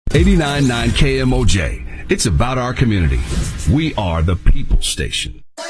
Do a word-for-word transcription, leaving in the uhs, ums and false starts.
eighty-nine point nine K M O J. It's about our community. We are the People Station.